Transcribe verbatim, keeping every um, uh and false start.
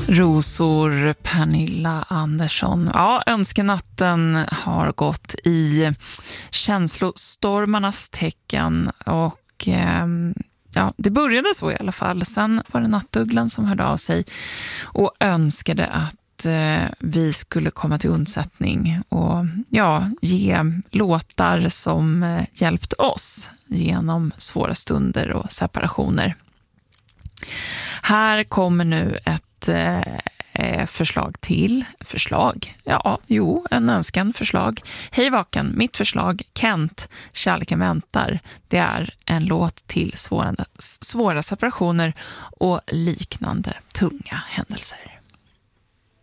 Rosor, Pernilla Andersson. Ja, önskenatten har gått i känslostormarnas tecken och eh, ja, det började så i alla fall. Sen var det Nattugglan som hörde av sig och önskade att eh, vi skulle komma till undsättning och ja, ge låtar som eh, hjälpt oss genom svåra stunder och separationer. Här kommer nu ett eh, förslag till förslag. Ja, jo, en önskan förslag. Hej Vaken, mitt förslag Kent, Kärleken väntar. Det är en låt till svåra, svåra separationer och liknande tunga händelser.